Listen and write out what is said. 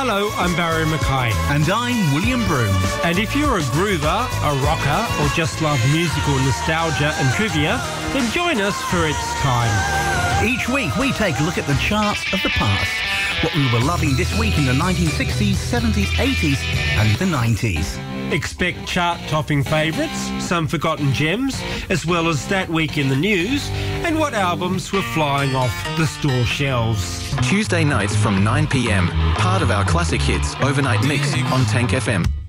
Hello, I'm Barry Mackay. And I'm William Broom. And if you're a groover, a rocker, or just love musical nostalgia and trivia, then join us for It's Time. Each week we take a look at the charts of the past, what we were loving this week in the 1960s, 70s, 80s and the 90s. Expect chart-topping favourites, some forgotten gems, as well as that week in the news, and what albums were flying off the store shelves. Tuesday nights from 9 p.m, part of our Classic Hits overnight mix on Tank FM.